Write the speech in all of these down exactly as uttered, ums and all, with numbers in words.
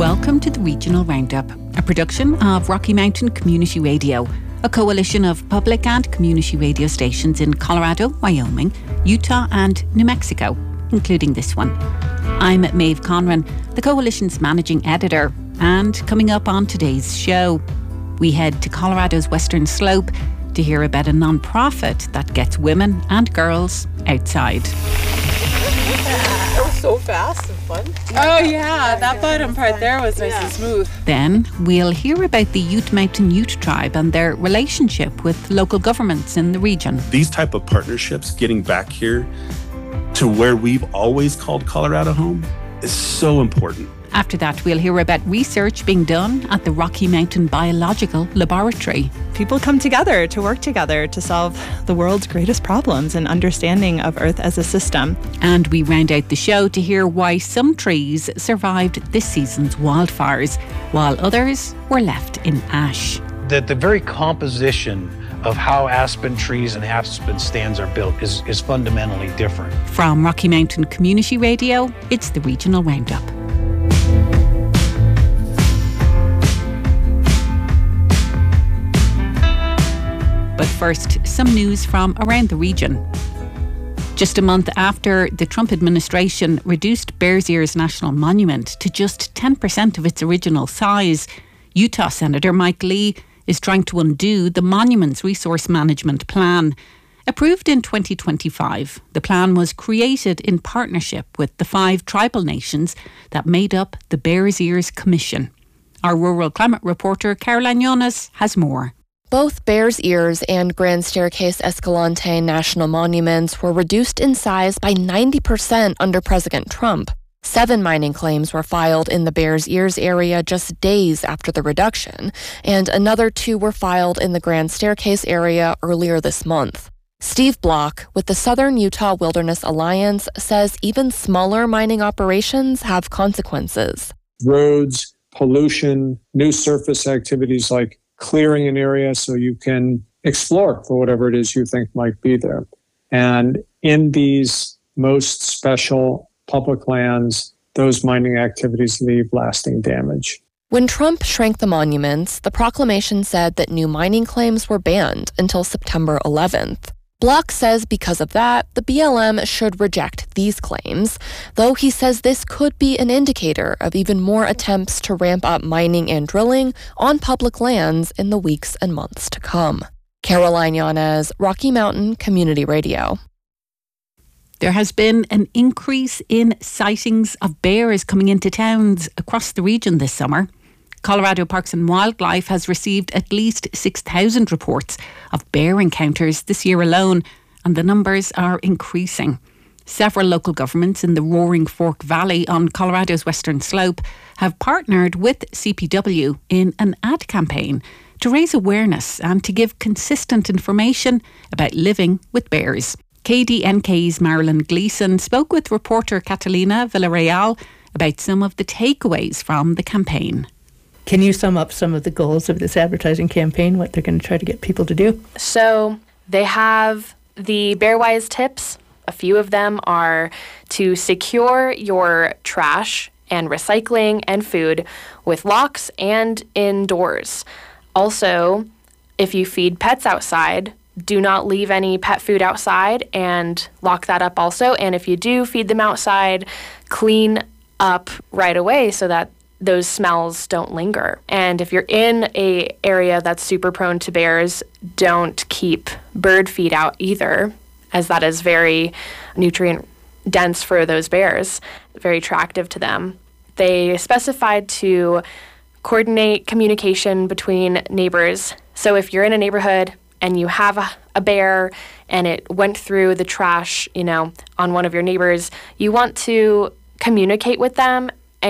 Welcome to the Regional Roundup, a production of Rocky Mountain Community Radio, a coalition of public and community radio stations in Colorado, Wyoming, Utah and New Mexico, including this one. I'm Maeve Conran, the coalition's managing editor, and coming up on today's show, we head to Colorado's Western Slope to hear about a non-profit that gets women and girls outside. That was so fast and fun. Oh yeah, that bottom part there was nice yeah. and smooth. Then we'll hear about the Ute Mountain Ute Tribe and their relationship with local governments in the region. These type of partnerships, getting back here to where we've always called Colorado home, is so important. After that, we'll hear about research being done at the Rocky Mountain Biological Laboratory. People come together to work together to solve the world's greatest problems and understanding of Earth as a system. And we round out the show to hear why some trees survived this season's wildfires, while others were left in ash. That the very composition of how aspen trees and aspen stands are built is, is fundamentally different. From Rocky Mountain Community Radio, it's the Regional Roundup. But first, some news from around the region. Just a month after the Trump administration reduced Bears Ears National Monument to just ten percent of its original size, Utah Senator Mike Lee is trying to undo the monument's resource management plan. Approved in twenty twenty-five, the plan was created in partnership with the five tribal nations that made up the Bears Ears Commission. Our rural climate reporter Caroline Jonas has more. Both Bears Ears and Grand Staircase Escalante National Monuments were reduced in size by ninety percent under President Trump. Seven mining claims were filed in the Bears Ears area just days after the reduction, and another two were filed in the Grand Staircase area earlier this month. Steve Block, with the Southern Utah Wilderness Alliance, says even smaller mining operations have consequences. Roads, pollution, new surface activities like clearing an area so you can explore for whatever it is you think might be there. And in these most special public lands, those mining activities leave lasting damage. When Trump shrank the monuments, the proclamation said that new mining claims were banned until September eleventh. Block says because of that, the B L M should reject these claims, though he says this could be an indicator of even more attempts to ramp up mining and drilling on public lands in the weeks and months to come. Caroline Yanez, Rocky Mountain Community Radio. There has been an increase in sightings of bears coming into towns across the region this summer. Colorado Parks and Wildlife has received at least six thousand reports of bear encounters this year alone, and the numbers are increasing. Several local governments in the Roaring Fork Valley on Colorado's Western Slope have partnered with C P W in an ad campaign to raise awareness and to give consistent information about living with bears. K D N K's Marilyn Gleeson spoke with reporter Catalina Villarreal about some of the takeaways from the campaign. Can you sum up some of the goals of this advertising campaign, what they're going to try to get people to do? So they have the Bearwise tips. A few of them are to secure your trash and recycling and food with locks and indoors. Also, if you feed pets outside, do not leave any pet food outside and lock that up also. And if you do feed them outside, clean up right away so that those smells don't linger. And if you're in a area that's super prone to bears, don't keep bird feed out either, as that is very nutrient dense for those bears, very attractive to them. They specified to coordinate communication between neighbors. So if you're in a neighborhood and you have a, a bear and it went through the trash, you know, on one of your neighbors, you want to communicate with them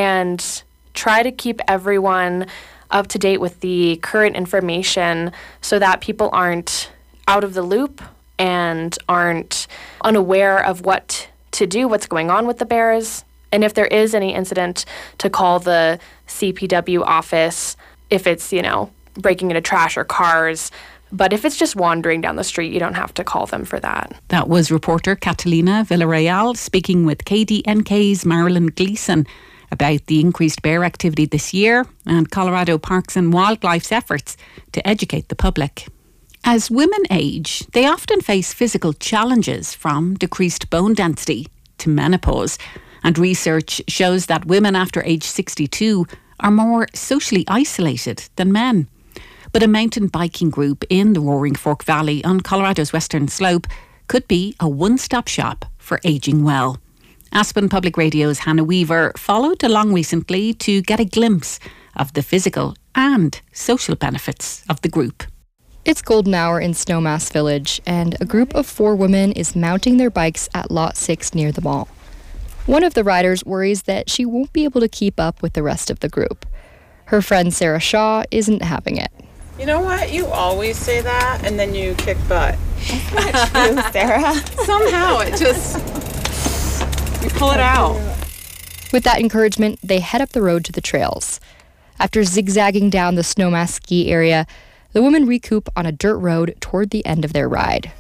and try to keep everyone up to date with the current information so that people aren't out of the loop and aren't unaware of what to do, what's going on with the bears. And if there is any incident, to call the C P W office if it's, you know, breaking into trash or cars. But if it's just wandering down the street, you don't have to call them for that. That was reporter Catalina Villarreal speaking with K D N K's Marilyn Gleeson about the increased bear activity this year and Colorado Parks and Wildlife's efforts to educate the public. As women age, they often face physical challenges from decreased bone density to menopause, and research shows that women after age sixty-two are more socially isolated than men. But a mountain biking group in the Roaring Fork Valley on Colorado's western slope could be a one-stop shop for ageing well. Aspen Public Radio's Hannah Weaver followed along recently to get a glimpse of the physical and social benefits of the group. It's golden hour in Snowmass Village, and a group of four women is mounting their bikes at Lot six near the mall. One of the riders worries that she won't be able to keep up with the rest of the group. Her friend Sarah Shaw isn't having it. You know what? You always say that, and then you kick butt. That's not true, Sarah. Somehow it just, you pull it out. With that encouragement, they head up the road to the trails. After zigzagging down the Snowmass ski area, the women recoup on a dirt road toward the end of their ride.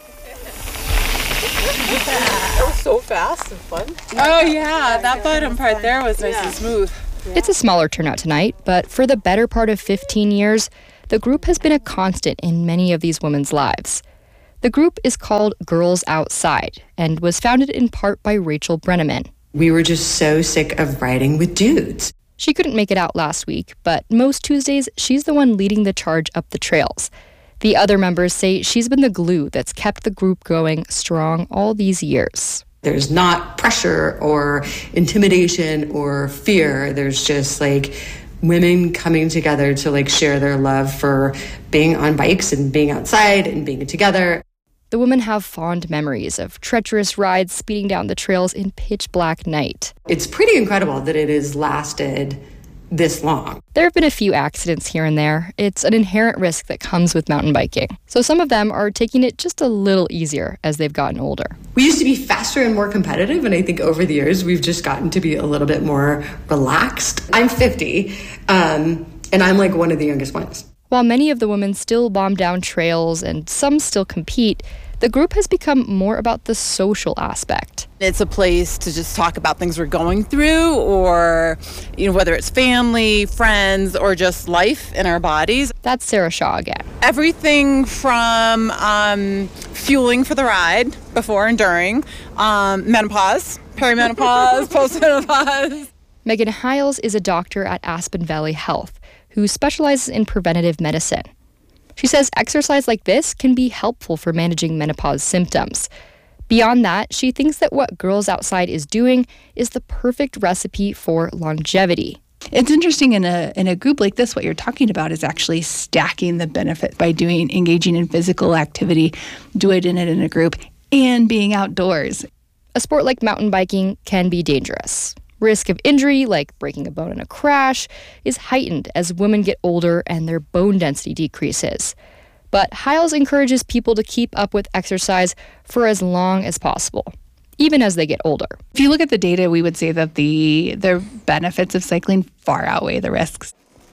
That was so fast and fun. Oh yeah, that bottom part there was nice and smooth. It's a smaller turnout tonight, but for the better part of fifteen years, the group has been a constant in many of these women's lives. The group is called Girls Outside and was founded in part by Rachel Brenneman. We were just so sick of riding with dudes. She couldn't make it out last week, but most Tuesdays, she's the one leading the charge up the trails. The other members say she's been the glue that's kept the group going strong all these years. There's not pressure or intimidation or fear. There's just like women coming together to like share their love for being on bikes and being outside and being together. The women have fond memories of treacherous rides speeding down the trails in pitch black night. It's pretty incredible that it has lasted this long. There have been a few accidents here and there. It's an inherent risk that comes with mountain biking. So some of them are taking it just a little easier as they've gotten older. We used to be faster and more competitive, and I think over the years we've just gotten to be a little bit more relaxed. I'm fifty, um, and I'm like one of the youngest ones. While many of the women still bomb down trails and some still compete, the group has become more about the social aspect. It's a place to just talk about things we're going through, or you know, whether it's family, friends, or just life in our bodies. That's Sarah Shaw again. Everything from um, fueling for the ride, before and during, um, menopause, perimenopause, postmenopause. Megan Hiles is a doctor at Aspen Valley Health who specializes in preventative medicine. She says exercise like this can be helpful for managing menopause symptoms. Beyond that, she thinks that what Girls Outside is doing is the perfect recipe for longevity. It's interesting in a in a group like this, what you're talking about is actually stacking the benefit by doing engaging in physical activity, doing it in a group, and being outdoors. A sport like mountain biking can be dangerous. Risk of injury, like breaking a bone in a crash, is heightened as women get older and their bone density decreases. But Hiles encourages people to keep up with exercise for as long as possible, even as they get older. If you look at the data, we would say that the, the benefits of cycling far outweigh the risks.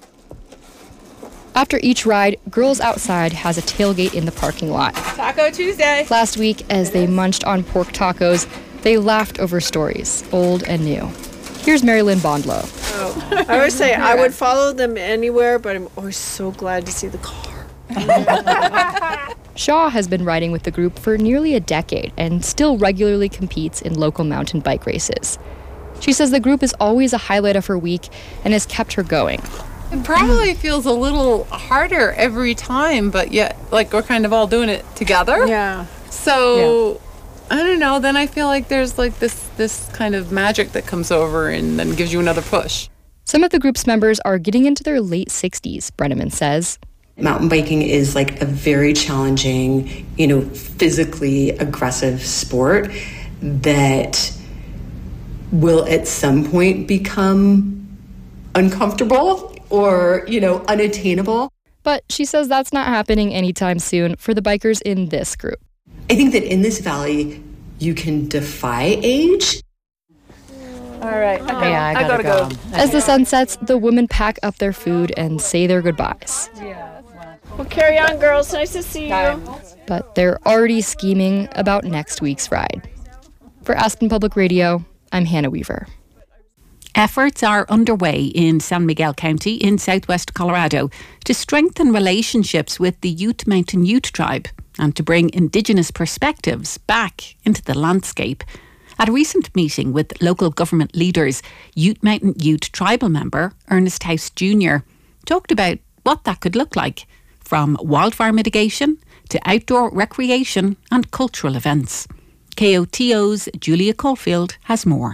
After each ride, Girls Outside has a tailgate in the parking lot. Taco Tuesday. Last week, as they munched on pork tacos, they laughed over stories, old and new. Here's Mary Lynn Bondlow. Oh, I would say I would follow them anywhere, but I'm always so glad to see the car. Shaw has been riding with the group for nearly a decade and still regularly competes in local mountain bike races. She says the group is always a highlight of her week and has kept her going. It probably feels a little harder every time, but yet, like, we're kind of all doing it together. Yeah. So... Yeah. I don't know, then I feel like there's like this this kind of magic that comes over and then gives you another push. Some of the group's members are getting into their late sixties, Brenneman says. Mountain biking is like a very challenging, you know, physically aggressive sport that will at some point become uncomfortable or, you know, unattainable. But she says that's not happening anytime soon for the bikers in this group. I think that in this valley, you can defy age. All right. Okay. Yeah, I gotta, I gotta go. go. As the sun sets, the women pack up their food and say their goodbyes. Well, carry on, girls. Nice to see you. But they're already scheming about next week's ride. For Aspen Public Radio, I'm Hannah Weaver. Efforts are underway in San Miguel County in southwest Colorado to strengthen relationships with the Ute Mountain Ute tribe and to bring Indigenous perspectives back into the landscape. At a recent meeting with local government leaders, Ute Mountain Ute tribal member Ernest House Junior talked about what that could look like, from wildfire mitigation to outdoor recreation and cultural events. K O T O's Julia Caulfield has more.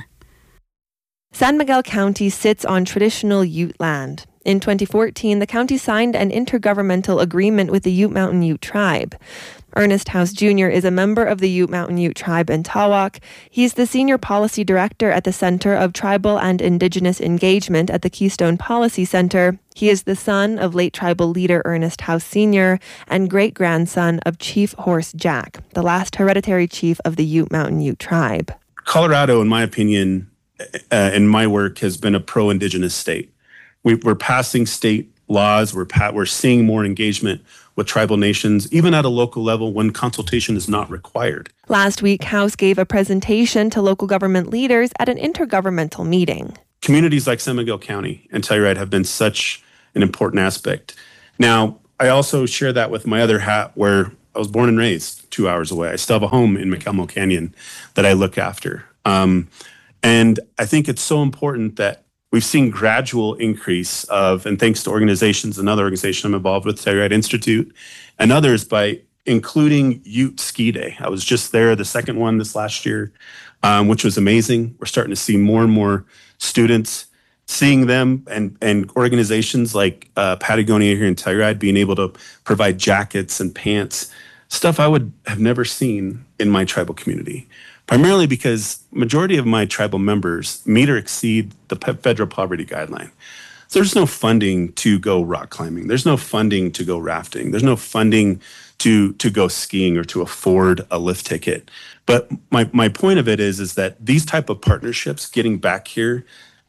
San Miguel County sits on traditional Ute land. In twenty fourteen, the county signed an intergovernmental agreement with the Ute Mountain Ute tribe. Ernest House Junior is a member of the Ute Mountain Ute tribe in Tawak. He's the senior policy director at the Center of Tribal and Indigenous Engagement at the Keystone Policy Center. He is the son of late tribal leader Ernest House Senior and great-grandson of Chief Horse Jack, the last hereditary chief of the Ute Mountain Ute tribe. Colorado, in my opinion, uh, in my work, has been a pro-Indigenous state. We, we're passing state laws. We're pa- we're seeing more engagement with tribal nations, even at a local level when consultation is not required. Last week, House gave a presentation to local government leaders at an intergovernmental meeting. Communities like San Miguel County and Telluride have been such an important aspect. Now, I also share that with my other hat where I was born and raised two hours away. I still have a home in McElmo Canyon that I look after. Um, and I think it's so important that we've seen gradual increase of, and thanks to organizations, another organization I'm involved with, Telluride Institute, and others, by including Ute Ski Day. I was just there, the second one this last year, um, which was amazing. We're starting to see more and more students, seeing them, and, and organizations like uh, Patagonia here in Telluride being able to provide jackets and pants, stuff I would have never seen in my tribal community. Primarily because majority of my tribal members meet or exceed the federal poverty guideline. So there's no funding to go rock climbing. There's no funding to go rafting. There's no funding to to go skiing or to afford a lift ticket. But my, my point of it is, is that these type of partnerships, getting back here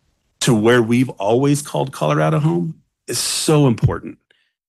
to where we've always called Colorado home, is so important.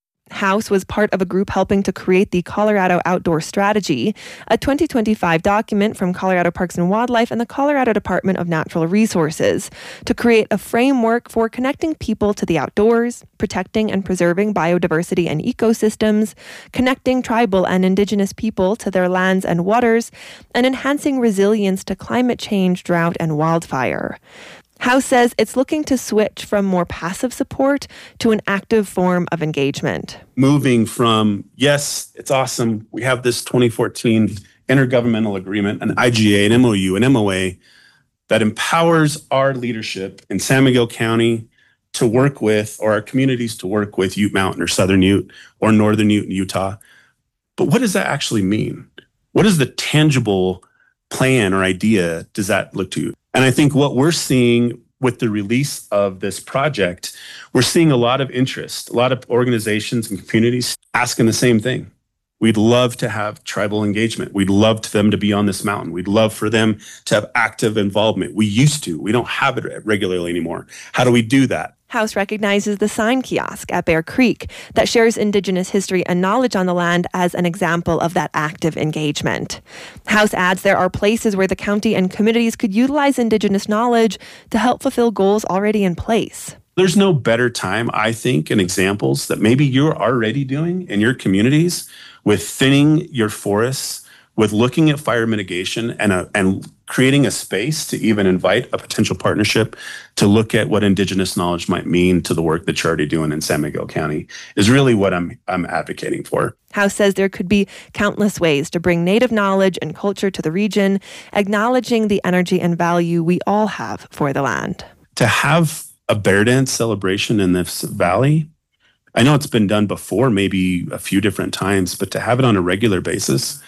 House was part of a group helping to create the Colorado Outdoor Strategy, a twenty twenty-five document from Colorado Parks and Wildlife and the Colorado Department of Natural Resources to create a framework for connecting people to the outdoors, protecting and preserving biodiversity and ecosystems, connecting tribal and Indigenous people to their lands and waters, and enhancing resilience to climate change, drought, and wildfire. House says it's looking to switch from more passive support to an active form of engagement. Moving from, yes, it's awesome, we have this twenty fourteen intergovernmental agreement, an I G A, an M O U, an M O A, that empowers our leadership in San Miguel County to work with, or our communities to work with Ute Mountain or Southern Ute or Northern Ute in Utah. But what does that actually mean? What is the tangible plan or idea does that look to? And I think what we're seeing with the release of this project, we're seeing a lot of interest, a lot of organizations and communities asking the same thing. We'd love to have tribal engagement. We'd love for them to be on this mountain. We'd love for them to have active involvement. We used to. We don't have it regularly anymore. How do we do that? House recognizes the sign kiosk at Bear Creek that shares Indigenous history and knowledge on the land as an example of that active engagement. House adds there are places where the county and communities could utilize Indigenous knowledge to help fulfill goals already in place. There's no better time, I think, and examples that maybe you're already doing in your communities with thinning your forests, with looking at fire mitigation and a, and creating a space to even invite a potential partnership to look at what Indigenous knowledge might mean to the work that you're already doing in San Miguel County is really what I'm I'm advocating for. House says there could be countless ways to bring Native knowledge and culture to the region, acknowledging the energy and value we all have for the land. To have a bear dance celebration in this valley, I know it's been done before, maybe a few different times, but to have it on a regular basis,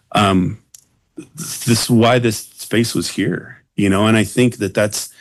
um, this is why this space was here, you know, and I think that that's,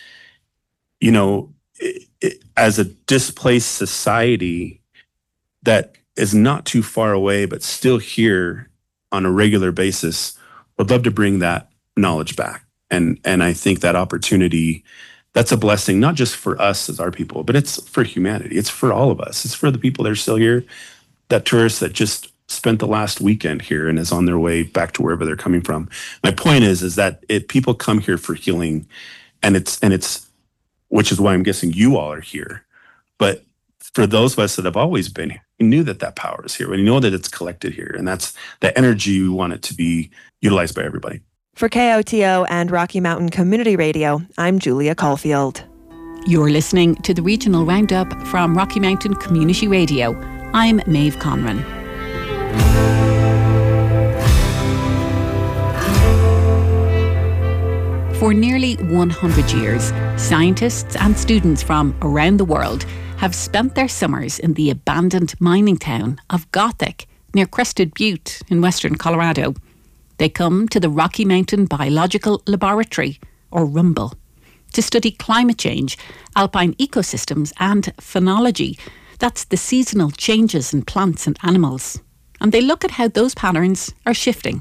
you know, it, it, as a displaced society that is not too far away, but still here on a regular basis, would love to bring that knowledge back. And, and I think that opportunity, that's a blessing, not just for us as our people, but it's for humanity. It's for all of us. It's for the people that are still here, that tourists that just spent the last weekend here and is on their way back to wherever they're coming from. My point is, is that it, people come here for healing, and it's and it's which is why I'm guessing you all are here. But for those of us that have always been here, we knew that that power is here. We know that it's collected here. And that's the energy we want it to be utilized by everybody. For K O T O and Rocky Mountain Community Radio, I'm Julia Caulfield. You're listening to the Regional Roundup from Rocky Mountain Community Radio. I'm Maeve Conran. For nearly one hundred years, scientists and students from around the world have spent their summers in the abandoned mining town of Gothic near Crested Butte in western Colorado. They come to the Rocky Mountain Biological Laboratory, or Rumble, to study climate change, alpine ecosystems and phenology. That's the seasonal changes in plants and animals. And they look at how those patterns are shifting.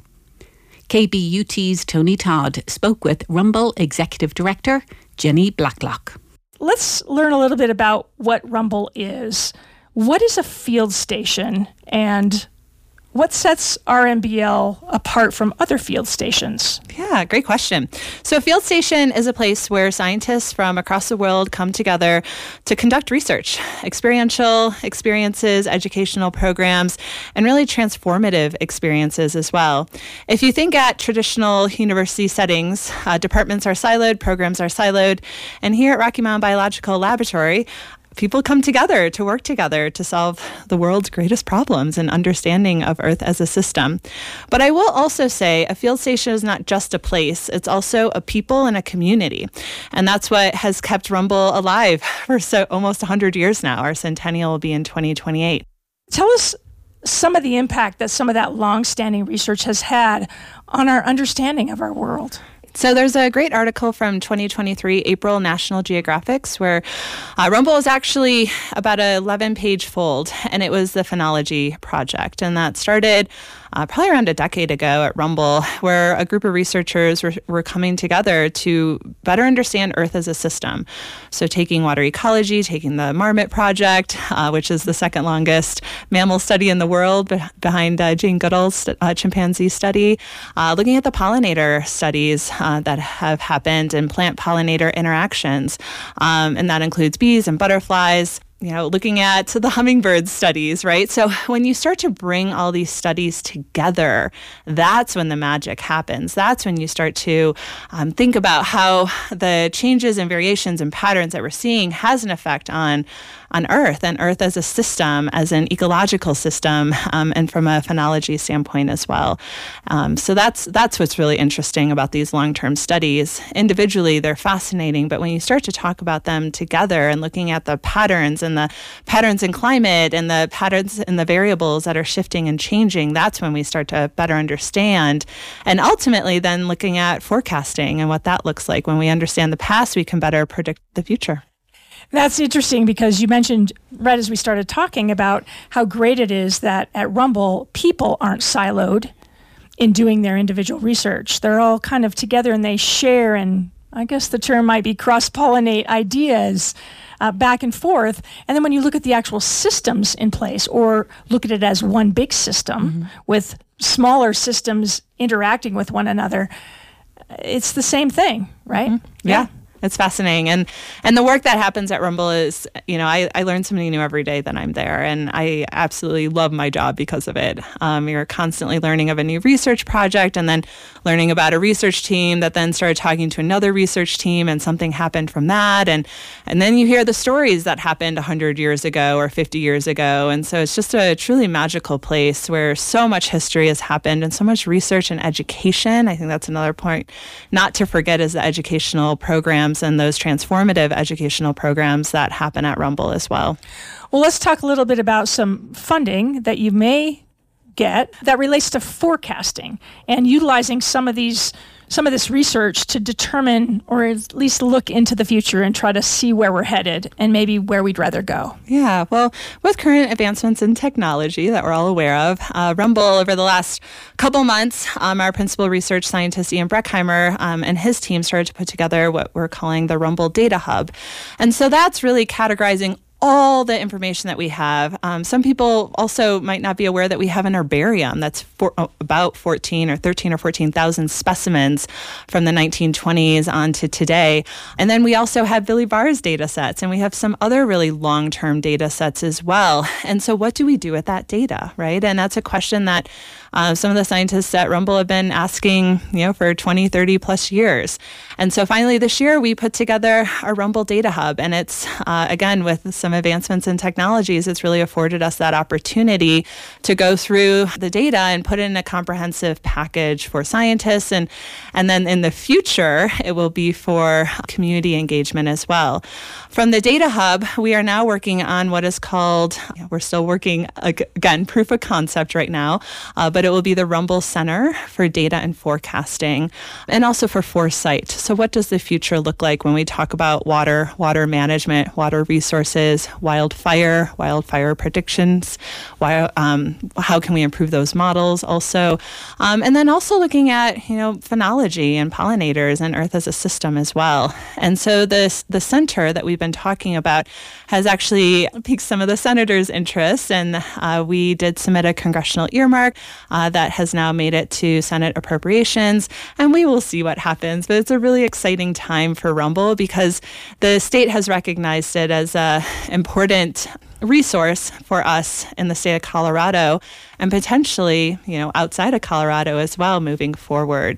K B U T's Tony Todd spoke with Rumble Executive Director Jenny Blacklock. Let's learn a little bit about what Rumble is. What is a field station, and what sets R M B L apart from other field stations? Yeah, great question. So a field station is a place where scientists from across the world come together to conduct research, experiential experiences, educational programs, and really transformative experiences as well. If you think at traditional university settings, uh, departments are siloed, programs are siloed, and here at Rocky Mountain Biological Laboratory, people come together to work together to solve the world's greatest problems and understanding of Earth as a system. But I will also say a field station is not just a place, it's also a people and a community. And that's what has kept Rumble alive for so almost one hundred years now. Our centennial will be in twenty twenty-eight. Tell us some of the impact that some of that long-standing research has had on our understanding of our world. So there's a great article from twenty twenty-three, April National Geographics, where uh, Rumble is actually about an eleven-page fold, and it was the Phenology Project. And that started uh, probably around a decade ago at Rumble, where a group of researchers were, were coming together to better understand Earth as a system. So taking water ecology, taking the Marmot Project, uh, which is the second longest mammal study in the world be- behind uh, Jane Goodall's uh, chimpanzee study, uh, looking at the pollinator studies uh, that have happened and plant-pollinator interactions. Um, and that includes bees and butterflies, you know, looking at the hummingbird studies, right? So when you start to bring all these studies together, that's when the magic happens. That's when you start to um, think about how the changes and variations and patterns that we're seeing has an effect on on Earth and Earth as a system, as an ecological system, um, and from a phenology standpoint as well. Um, so that's that's what's really interesting about these long-term studies. Individually, they're fascinating, but when you start to talk about them together and looking at the patterns and the patterns in climate and the patterns and the variables that are shifting and changing, that's when we start to better understand. And ultimately, then looking at forecasting and what that looks like. When we understand the past, we can better predict the future. That's interesting because you mentioned right as we started talking about how great it is that at Rumble, people aren't siloed in doing their individual research. They're all kind of together and they share, and I guess the term might be cross-pollinate ideas uh, back and forth. And then when you look at the actual systems in place, or look at it as one big system mm-hmm. with smaller systems interacting with one another, it's the same thing, right? Mm-hmm. Yeah. yeah. It's fascinating. And and the work that happens at Rumble is, you know, I, I learn something new every day that I'm there. And I absolutely love my job because of it. Um, you're constantly learning of a new research project and then learning about a research team that then started talking to another research team, and something happened from that. And, and then you hear the stories that happened one hundred years ago or fifty years ago. And so it's just a truly magical place where so much history has happened and so much research and education. I think that's another point not to forget, is the educational program and those transformative educational programs that happen at Rumble as well. Well, let's talk a little bit about some funding that you may get that relates to forecasting and utilizing some of these some of this research to determine, or at least look into the future and try to see where we're headed and maybe where we'd rather go. Yeah, well, with current advancements in technology that we're all aware of, uh, Rumble over the last couple months, um, our principal research scientist, Ian Breckheimer, um, and his team started to put together what we're calling the Rumble Data Hub. And so that's really categorizing all the information that we have. Um, some people also might not be aware that we have an herbarium that's for, uh, about fourteen or thirteen or fourteen thousand specimens from the nineteen twenties on to today. And then we also have Billy Barr's data sets, and we have some other really long-term data sets as well. And so what do we do with that data, right? And that's a question that uh, some of the scientists at Rumble have been asking, you know, for twenty, thirty plus years. And so finally this year we put together a Rumble Data Hub, and it's, uh, again, with some advancements in technologies, it's really afforded us that opportunity to go through the data and put it in a comprehensive package for scientists. And, and then in the future, it will be for community engagement as well. From the Data Hub, we are now working on what is called, we're still working, again, proof of concept right now, uh, but it will be the Rumble Center for Data and Forecasting, and also for foresight. So what does the future look like when we talk about water, water management, water resources, wildfire, wildfire predictions, why, um, how can we improve those models also, um, and then also looking at, you know, phenology and pollinators and Earth as a system as well. And so this the center that we've been talking about has actually piqued some of the senators' interest, and uh, we did submit a congressional earmark uh, that has now made it to Senate appropriations, and we will see what happens. But it's a really exciting time for Rumble because the state has recognized it as an important resource for us in the state of Colorado, and potentially, you know, outside of Colorado as well moving forward.